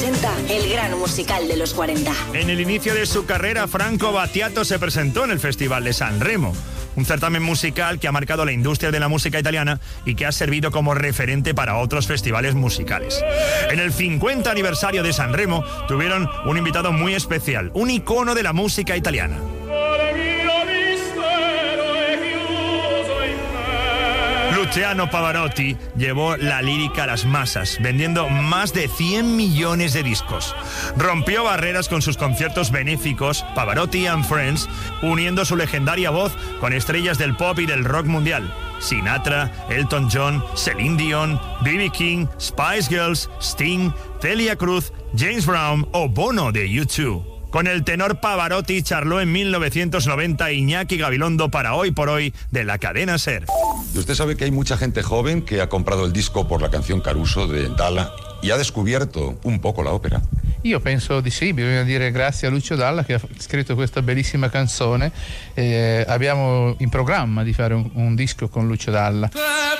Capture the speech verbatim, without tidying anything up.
presenta el gran musical de los cuarenta. En el inicio de su carrera, Franco Battiato se presentó en el Festival de San Remo, un certamen musical que ha marcado la industria de la música italiana y que ha servido como referente para otros festivales musicales. En el cincuenta aniversario de San Remo tuvieron un invitado muy especial, un icono de la música italiana. Luciano Pavarotti llevó la lírica a las masas, vendiendo más de cien millones de discos. Rompió barreras con sus conciertos benéficos, Pavarotti and Friends, uniendo su legendaria voz con estrellas del pop y del rock mundial. Sinatra, Elton John, Celine Dion, B B King, Spice Girls, Sting, Celia Cruz, James Brown o Bono de U dos. Con el tenor Pavarotti charló en mil novecientos noventa Iñaki Gabilondo para Hoy por Hoy de la cadena SER. Usted sabe que hay mucha gente joven que ha comprado el disco por la canción Caruso de Dalla y ha descubierto un poco la ópera. Io penso di sì, bisogna dire grazie a Lucio Dalla che ha scritto questa bellissima canzone. Eh, abbiamo in programma di fare un, un disco con Lucio Dalla.